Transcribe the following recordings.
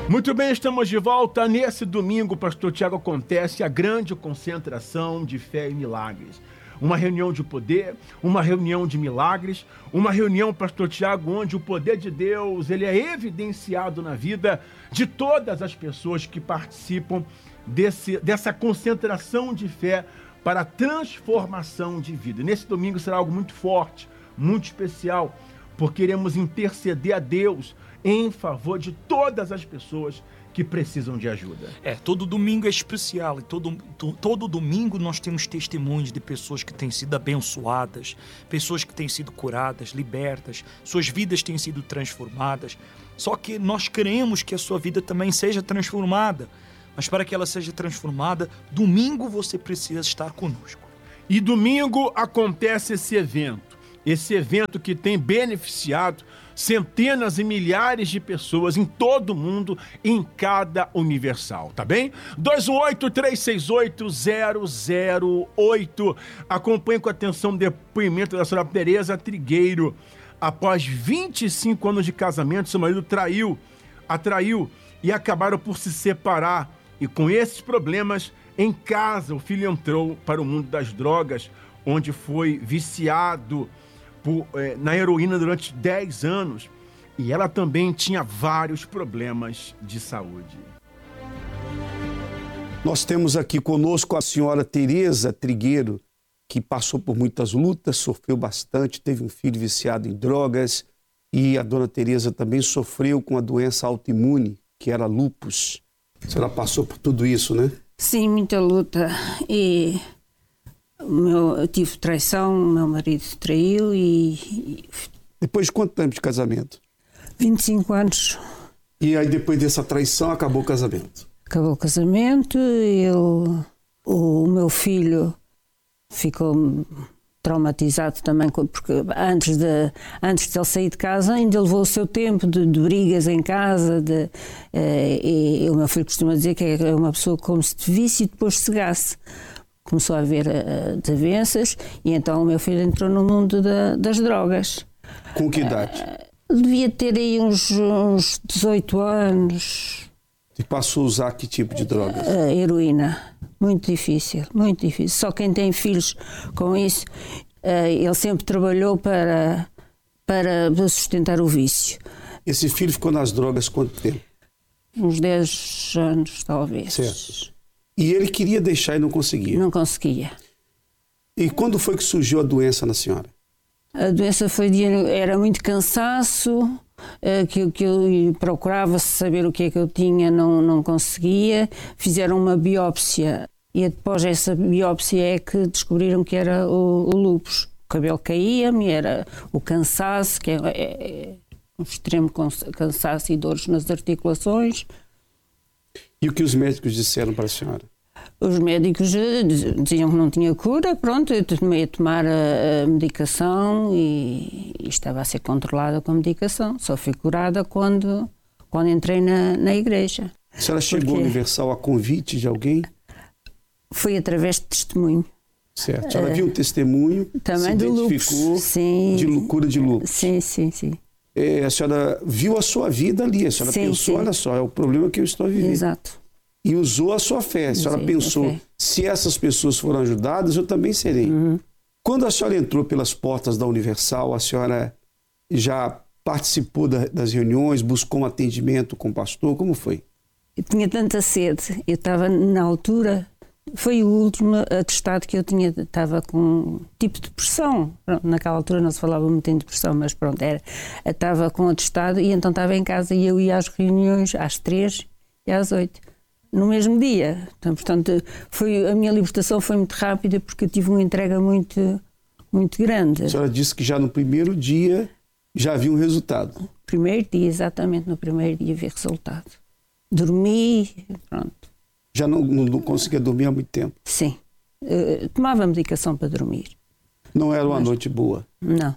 Muito bem, estamos de volta. Nesse domingo, Pastor Tiago, acontece a grande concentração de fé e milagres. Uma reunião de poder, uma reunião de milagres, uma reunião, Pastor Tiago, onde o poder de Deus ele é evidenciado na vida de todas as pessoas que participam dessa concentração de fé para a transformação de vida. Nesse domingo será algo muito forte, muito especial, porque iremos interceder a Deus em favor de todas as pessoas que precisam de ajuda. Todo domingo é especial e todo domingo nós temos testemunhos de pessoas que têm sido abençoadas, pessoas que têm sido curadas, libertas, suas vidas têm sido transformadas. Só que nós queremos que a sua vida também seja transformada, mas para que ela seja transformada, domingo você precisa estar conosco. E domingo acontece esse evento que tem beneficiado centenas e milhares de pessoas em todo o mundo, em cada Universal, tá bem? 218-368-008. Acompanhe com atenção o depoimento da senhora Tereza Trigueiro. Após 25 anos de casamento, seu marido a traiu e acabaram por se separar. E com esses problemas, em casa, o filho entrou para o mundo das drogas, onde foi viciado na heroína durante 10 anos, e ela também tinha vários problemas de saúde. Nós temos aqui conosco a senhora Tereza Trigueiro, que passou por muitas lutas, sofreu bastante, teve um filho viciado em drogas, e a dona Tereza também sofreu com a doença autoimune, que era lúpus. A senhora passou por tudo isso, né? Sim, muita luta, e eu tive traição, meu marido traiu e... Depois de quanto tempo de casamento? 25 anos. E aí depois dessa traição acabou o casamento? Acabou o casamento, o meu filho ficou traumatizado também, porque antes de ele sair de casa ainda levou o seu tempo de brigas em casa, e o meu filho costuma dizer que é uma pessoa como se te visse e depois cegasse. Começou a haver desavenças e então o meu filho entrou no mundo das drogas. Com que idade? Devia ter aí uns 18 anos. E passou a usar que tipo de drogas? Heroína. Muito difícil, muito difícil. Só quem tem filhos com isso, ele sempre trabalhou para sustentar o vício. Esse filho ficou nas drogas quanto tempo? Uns 10 anos, talvez. Certo. E ele queria deixar e não conseguia? Não conseguia. E quando foi que surgiu a doença na senhora? A doença era muito cansaço, que eu procurava saber o que é que eu tinha, não conseguia. Fizeram uma biópsia e depois dessa biópsia é que descobriram que era o lúpus. O cabelo caía-me, era o cansaço, que é um extremo cansaço e dores nas articulações. E o que os médicos disseram para a senhora? Os médicos diziam que não tinha cura, pronto, eu tomei a tomar a medicação e estava a ser controlada com a medicação. Só fui curada quando entrei na igreja. A senhora chegou ao Universal a convite de alguém? Foi através de testemunho. Certo. A senhora viu o testemunho, também se identificou de cura de lúpus. Sim. A senhora viu a sua vida ali, a senhora pensou, olha só, é o problema que eu estou vivendo. Exato. E usou a sua fé. A senhora pensou, se essas pessoas foram ajudadas, eu também serei. Uhum. Quando a senhora entrou pelas portas da Universal, a senhora já participou das reuniões, buscou um atendimento com o pastor, como foi? Eu tinha tanta sede, eu estava na altura, foi o último atestado que eu tinha, estava com um tipo de depressão. Pronto, naquela altura não se falava muito em depressão, mas pronto, estava com atestado e então estava em casa e eu ia às reuniões às 3 e às 8. No mesmo dia. Então, portanto, a minha libertação foi muito rápida porque eu tive uma entrega muito, muito grande. A senhora disse que já no primeiro dia já havia um resultado. Primeiro dia, exatamente, no primeiro dia vi resultado. Dormi, pronto. Já não conseguia dormir há muito tempo? Sim. Tomava medicação para dormir. Não era uma noite boa? Não.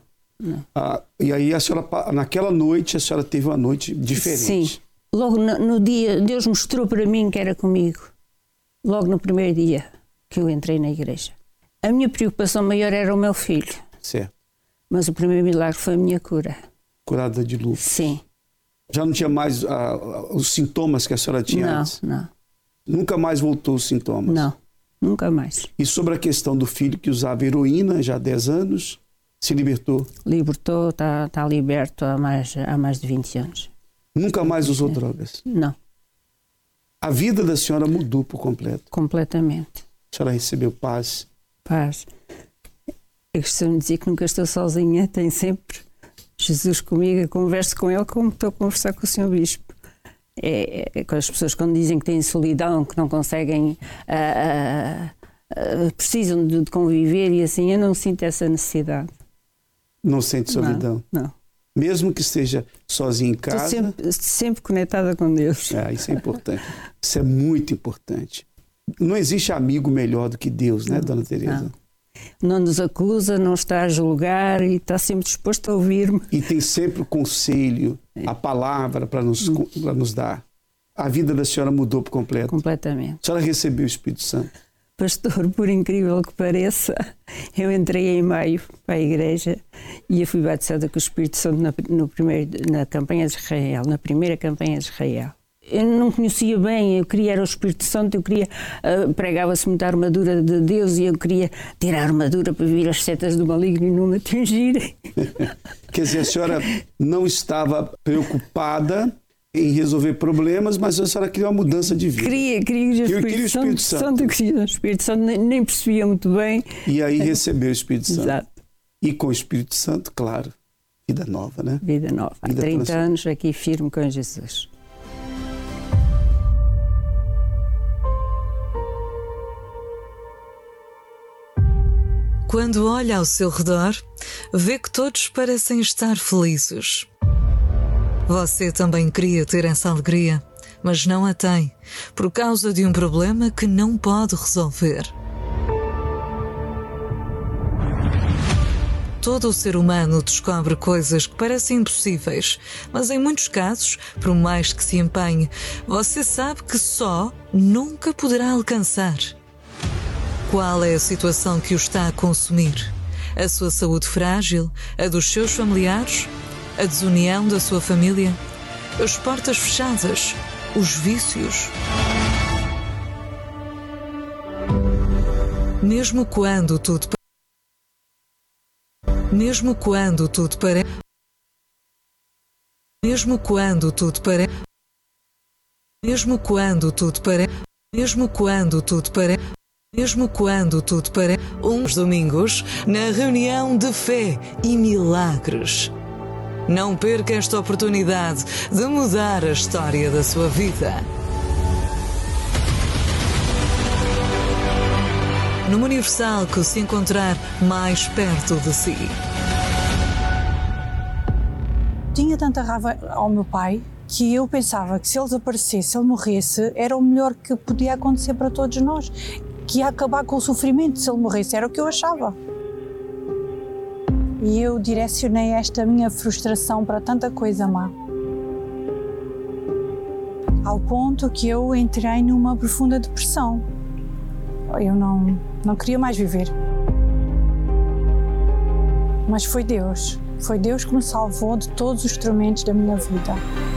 E aí, naquela noite, a senhora teve uma noite diferente? Sim. Logo no dia, Deus mostrou para mim que era comigo. Logo no primeiro dia que eu entrei na igreja. A minha preocupação maior era o meu filho. Certo. Mas o primeiro milagre foi a minha cura. Curada de lúpus. Sim. Já não tinha mais os sintomas que a senhora tinha antes? Não. Nunca mais voltou os sintomas? Não, nunca mais. E sobre a questão do filho que usava heroína já há 10 anos, se libertou? Libertou, está liberto há mais de 20 anos. Nunca mais usou drogas? Não. A vida da senhora mudou por completo? Completamente. A senhora recebeu paz? Paz. Eu costumo dizer que nunca estou sozinha, tenho sempre Jesus comigo, eu converso com ele como estou a conversar com o Sr. Bispo. Com as pessoas quando dizem que têm solidão, que não conseguem, precisam de conviver e assim, eu não sinto essa necessidade. Não sente solidão? Não. Mesmo que esteja sozinha em casa? Estou sempre conectada com Deus. Isso é importante. Isso é muito importante. Não existe amigo melhor do que Deus, né, Dona Teresa? Não nos acusa, não está a julgar e está sempre disposto a ouvir-me. E tem sempre o conselho, a palavra para nos dar. A vida da senhora mudou por completo? Completamente. A senhora recebeu o Espírito Santo? Pastor, por incrível que pareça, eu entrei em maio para a igreja e eu fui batizada com o Espírito Santo na campanha de Israel, na primeira campanha de Israel. Eu não conhecia bem, eu queria era o Espírito Santo, eu queria, pregava-se muita armadura de Deus e eu queria ter a armadura para vir as setas do maligno e não me atingirem. Quer dizer, a senhora não estava preocupada em resolver problemas, mas a senhora queria uma mudança de vida. Queria o Espírito Santo. Eu queria o Espírito Santo, nem percebia muito bem. E aí recebeu o Espírito Santo. Exato. E com o Espírito Santo, claro, vida nova, né? Vida nova. Há 30 anos aqui firme com Jesus. Quando olha ao seu redor, vê que todos parecem estar felizes. Você também queria ter essa alegria, mas não a tem, por causa de um problema que não pode resolver. Todo o ser humano descobre coisas que parecem impossíveis, mas em muitos casos, por mais que se empenhe, você sabe que só nunca poderá alcançar. Qual é a situação que o está a consumir? A sua saúde frágil? A dos seus familiares? A desunião da sua família? As portas fechadas? Os vícios? Mesmo quando tudo parece uns domingos na reunião de fé e milagres. Não perca esta oportunidade de mudar a história da sua vida. Numa Universal que se encontrar mais perto de si. Tinha tanta raiva ao meu pai que eu pensava que se ele desaparecesse, se ele morresse, era o melhor que podia acontecer para todos nós. Que ia acabar com o sofrimento se ele morresse, era o que eu achava. E eu direcionei esta minha frustração para tanta coisa má. Ao ponto que eu entrei numa profunda depressão. Eu não queria mais viver. Mas foi Deus que me salvou de todos os tormentos da minha vida.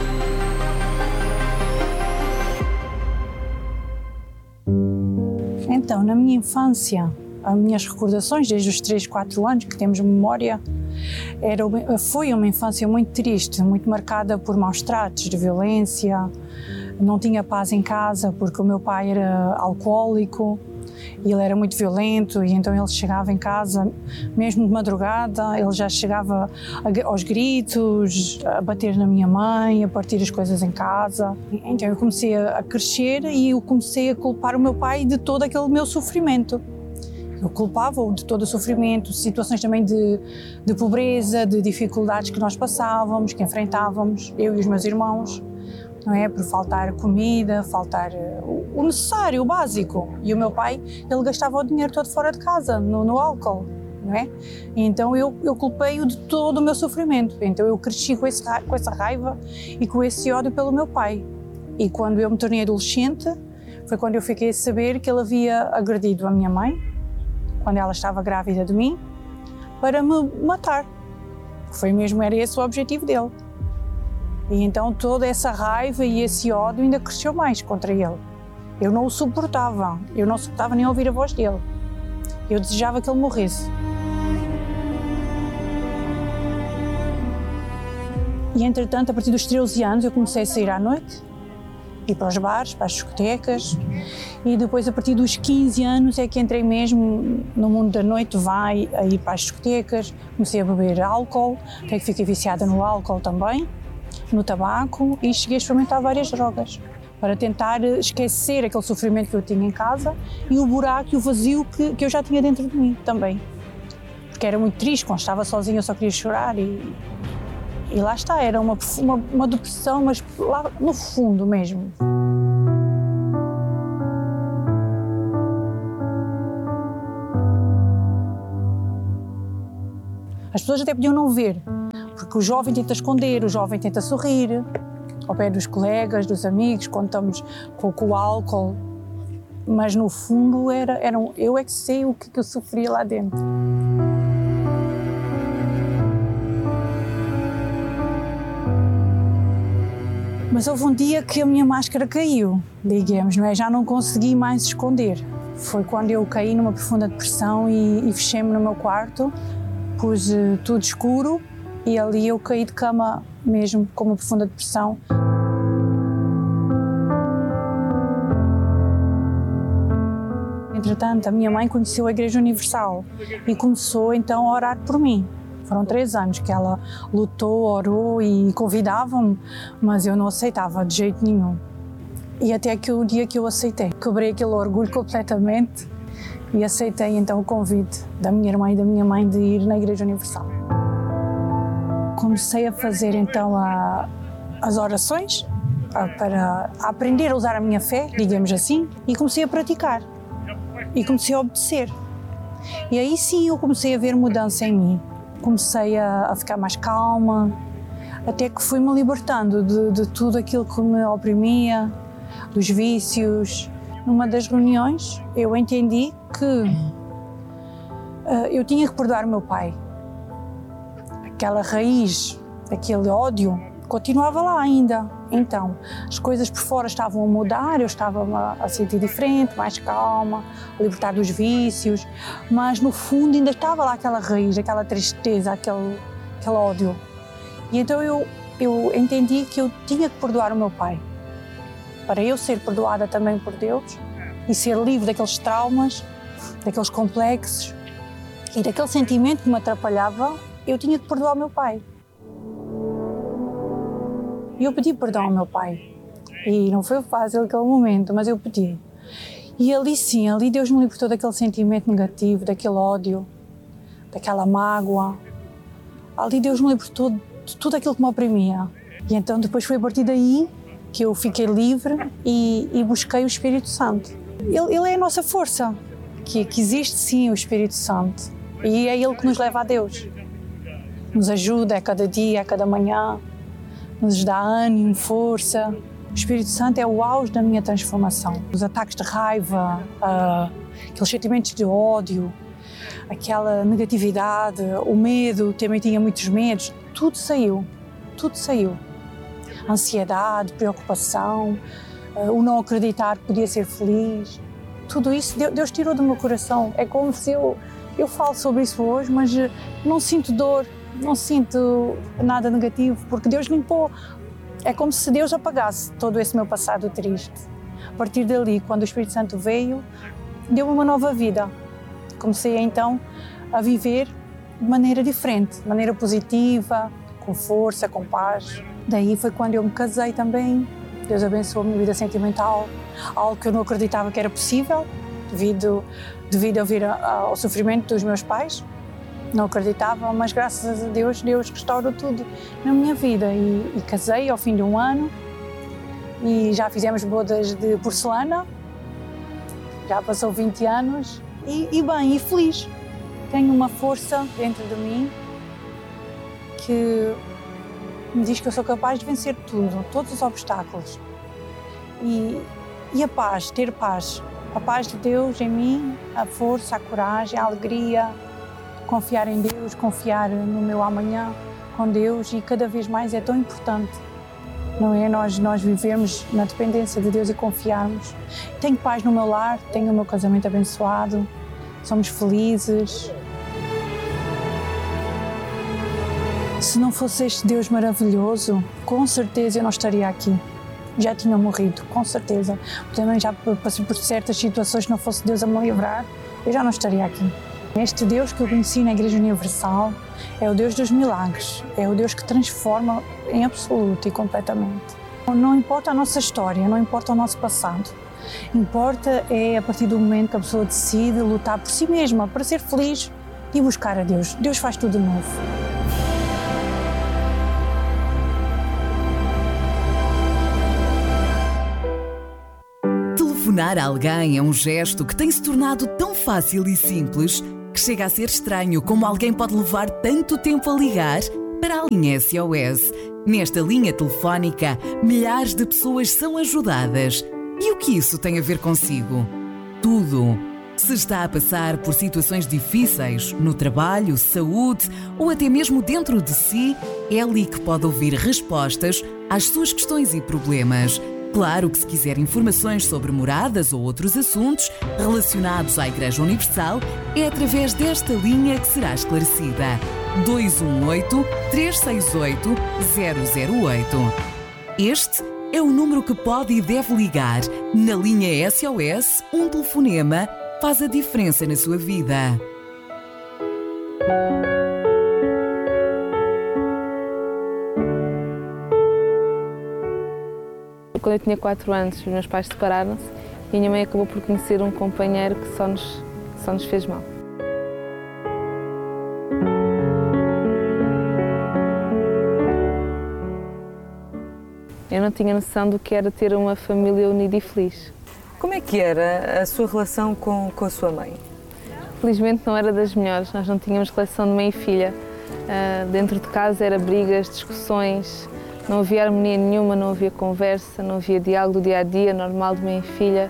Então, na minha infância, as minhas recordações desde os 3, 4 anos que temos memória, foi uma infância muito triste, muito marcada por maus tratos, de violência. Não tinha paz em casa porque o meu pai era alcoólico e ele era muito violento, e então ele chegava em casa, mesmo de madrugada, ele já chegava aos gritos, a bater na minha mãe, a partir as coisas em casa. Então eu comecei a crescer e eu comecei a culpar o meu pai de todo aquele meu sofrimento. Eu culpava-o de todo o sofrimento, situações também de pobreza, de dificuldades que nós passávamos, que enfrentávamos, eu e os meus irmãos. Não é? Por faltar comida, faltar o necessário, o básico. E o meu pai, ele gastava o dinheiro todo fora de casa, no álcool, não é? E então eu culpei-o de todo o meu sofrimento. Então eu cresci com essa raiva e com esse ódio pelo meu pai. E quando eu me tornei adolescente, foi quando eu fiquei a saber que ele havia agredido a minha mãe, quando ela estava grávida de mim, para me matar. Era esse o objetivo dele. E então toda essa raiva e esse ódio ainda cresceu mais contra ele. Eu não o suportava, eu não suportava nem ouvir a voz dele. Eu desejava que ele morresse. E entretanto, a partir dos 13 anos, eu comecei a sair à noite, ir para os bares, para as discotecas, e depois a partir dos 15 anos é que entrei mesmo no mundo da noite, a ir para as discotecas, comecei a beber álcool, até que fiquei viciada no álcool também, no tabaco, e cheguei a experimentar várias drogas, para tentar esquecer aquele sofrimento que eu tinha em casa e o buraco e o vazio que eu já tinha dentro de mim também. Porque era muito triste, quando estava sozinha eu só queria chorar e lá está, era uma depressão, mas lá no fundo mesmo. As pessoas até podiam não ver, porque o jovem tenta esconder, o jovem tenta sorrir, ao pé dos colegas, dos amigos, quando estamos com o álcool, mas no fundo eu é que sei o que eu sofria lá dentro. Mas houve um dia que a minha máscara caiu, digamos, não é? Já não consegui mais esconder. Foi quando eu caí numa profunda depressão e fechei-me no meu quarto, pus tudo escuro e ali eu caí de cama mesmo com uma profunda depressão. Entretanto, a minha mãe conheceu a Igreja Universal e começou então a orar por mim. Foram 3 anos que ela lutou, orou e convidava-me, mas eu não aceitava de jeito nenhum. E até que o dia que eu aceitei, quebrei aquele orgulho completamente e aceitei então o convite da minha irmã e da minha mãe de ir na Igreja Universal. Comecei a fazer então as orações para aprender a usar a minha fé, digamos assim, e comecei a praticar e comecei a obedecer. E aí sim eu comecei a ver mudança em mim. Comecei a ficar mais calma, até que fui-me libertando de tudo aquilo que me oprimia, dos vícios. Numa das reuniões, eu entendi que eu tinha que perdoar o meu pai. Aquela raiz, aquele ódio, continuava lá ainda. Então, as coisas por fora estavam a mudar, eu estava a sentir diferente, mais calma, a libertar dos vícios, mas no fundo ainda estava lá aquela raiz, aquela tristeza, aquele ódio. E então eu entendi que eu tinha que perdoar o meu pai, para eu ser perdoada também por Deus e ser livre daqueles traumas, daqueles complexos e daquele sentimento que me atrapalhava, eu tinha que perdoar o meu pai. E eu pedi perdão ao meu pai. E não foi fácil aquele momento, mas eu pedi. E ali sim, ali Deus me libertou daquele sentimento negativo, daquele ódio, daquela mágoa. Ali Deus me libertou de tudo aquilo que me oprimia. E então depois foi a partir daí que eu fiquei livre e busquei o Espírito Santo. Ele é a nossa força, que existe sim o Espírito Santo. E é Ele que nos leva a Deus. Nos ajuda a cada dia, a cada manhã. Nos dá ânimo, força. O Espírito Santo é o auge da minha transformação. Os ataques de raiva, aqueles sentimentos de ódio, aquela negatividade, o medo, também tinha muitos medos, tudo saiu, tudo saiu. Ansiedade, preocupação, o não acreditar que podia ser feliz, tudo isso Deus tirou do meu coração. É como se eu falo sobre isso hoje, mas não sinto dor, não sinto nada negativo, porque Deus limpou. É como se Deus apagasse todo esse meu passado triste. A partir dali, quando o Espírito Santo veio, deu-me uma nova vida. Comecei então a viver de maneira diferente, de maneira positiva, com força, com paz. Daí foi quando eu me casei também. Deus abençoou a minha vida sentimental, algo que eu não acreditava que era possível, devido a vir ao sofrimento dos meus pais. Não acreditava, mas graças a Deus, Deus restaurou tudo na minha vida. E casei ao fim de 1 ano e já fizemos bodas de porcelana, já passou 20 anos e bem, e feliz. Tenho uma força dentro de mim que me diz que eu sou capaz de vencer tudo, todos os obstáculos. E a paz, ter paz. A paz de Deus em mim, a força, a coragem, a alegria, confiar em Deus, confiar no meu amanhã com Deus, e cada vez mais é tão importante não é? Nós vivemos na dependência de Deus e confiarmos. Tenho paz no meu lar, tenho o meu casamento abençoado, somos felizes. Se não fosse este Deus maravilhoso, com certeza eu não estaria aqui. Já tinha morrido, com certeza. Também já passei por certas situações, se não fosse Deus a me livrar, eu já não estaria aqui. Este Deus que eu conheci na Igreja Universal é o Deus dos milagres, é o Deus que transforma em absoluto e completamente. Não importa a nossa história, não importa o nosso passado. Importa é a partir do momento que a pessoa decide lutar por si mesma, para ser feliz e buscar a Deus. Deus faz tudo de novo. Telefonar a alguém é um gesto que tem se tornado tão fácil e simples que chega a ser estranho como alguém pode levar tanto tempo a ligar para a linha SOS. Nesta linha telefónica, milhares de pessoas são ajudadas. E o que isso tem a ver consigo? Tudo. Se está a passar por situações difíceis, no trabalho, saúde ou até mesmo dentro de si, é ali que pode ouvir respostas às suas questões e problemas. Claro que se quiser informações sobre moradas ou outros assuntos relacionados à Igreja Universal, é através desta linha que será esclarecida. 218-368-008. Este é o número que pode e deve ligar. Na linha SOS, um telefonema faz a diferença na sua vida. Quando eu tinha 4 anos, os meus pais separaram-se e a minha mãe acabou por conhecer um companheiro que só nos fez mal. Eu não tinha noção do que era ter uma família unida e feliz. Como é que era a sua relação com a sua mãe? Felizmente não era das melhores, nós não tínhamos relação de mãe e filha. Dentro de casa era brigas, discussões, não havia harmonia nenhuma, não havia conversa, não havia diálogo do dia-a-dia normal de mãe e filha.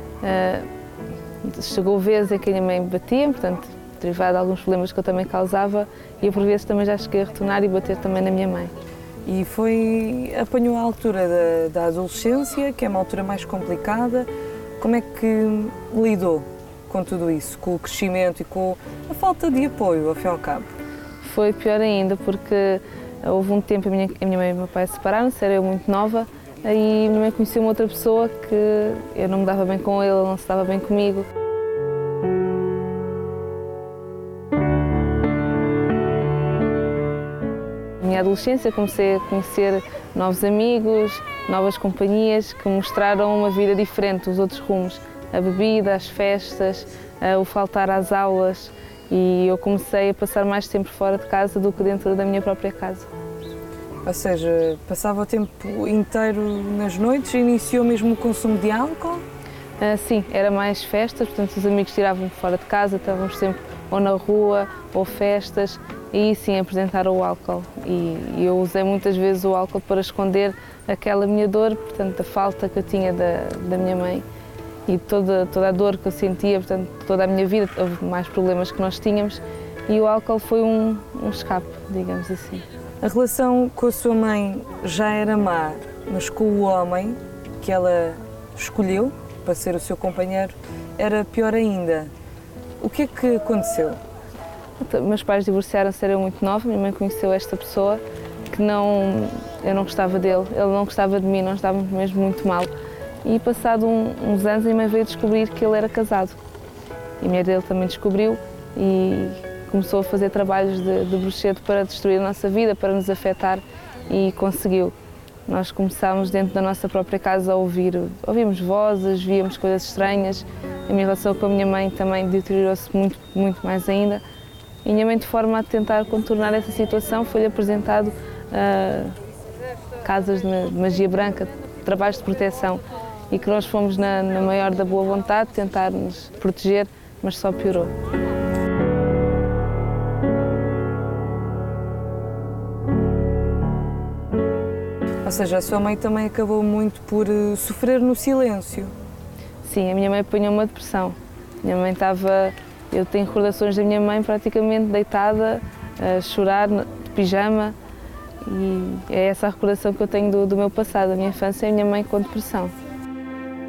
Chegou vezes em que a minha mãe me batia, portanto, derivado de alguns problemas que eu também causava, e eu por vezes também já cheguei a retornar e bater também na minha mãe. E apanhou a altura da adolescência, que é uma altura mais complicada. Como é que lidou com tudo isso, com o crescimento e com a falta de apoio, ao fim e ao cabo? Foi pior ainda, porque houve um tempo a minha mãe e o meu pai separaram-se, era eu muito nova, e a minha mãe conheceu uma outra pessoa que eu não me dava bem com ele não se dava bem comigo. Na minha adolescência comecei a conhecer novos amigos, novas companhias que mostraram uma vida diferente dos outros rumos. A bebida, as festas, o faltar às aulas, e eu comecei a passar mais tempo fora de casa do que dentro da minha própria casa. Ou seja, passava o tempo inteiro nas noites e iniciou mesmo o consumo de álcool? Sim, era mais festas, portanto os amigos tiravam-me fora de casa, estávamos sempre ou na rua ou festas, e aí sim apresentaram o álcool. E eu usei muitas vezes o álcool para esconder aquela minha dor, portanto a falta que eu tinha da minha mãe. E toda a dor que eu sentia, portanto, toda a minha vida, houve mais problemas que nós tínhamos, e o álcool foi um escape, digamos assim. A relação com a sua mãe já era má, mas com o homem que ela escolheu para ser o seu companheiro era pior ainda. O que é que aconteceu? Meus pais divorciaram-se, era muito nova, minha mãe conheceu esta pessoa que eu não gostava dele, ele não gostava de mim, nós estávamos mesmo muito mal. E passado uns anos a minha mãe veio descobrir que ele era casado. E a mulher dele também descobriu e começou a fazer trabalhos de bruxedo para destruir a nossa vida, para nos afetar, e conseguiu. Nós começámos dentro da nossa própria casa a ouvimos vozes, víamos coisas estranhas. A minha relação com a minha mãe também deteriorou-se muito, muito mais ainda. E a minha mãe, de forma a tentar contornar essa situação, foi-lhe apresentado casas de magia branca, trabalhos de proteção, e que nós fomos na maior da boa vontade tentar nos proteger, mas só piorou. Ou seja, a sua mãe também acabou muito por sofrer no silêncio. Sim, a minha mãe apanhou uma depressão. Eu tenho recordações da minha mãe praticamente deitada, a chorar de pijama, E é essa a recordação que eu tenho do meu passado, da minha infância, a minha mãe com depressão.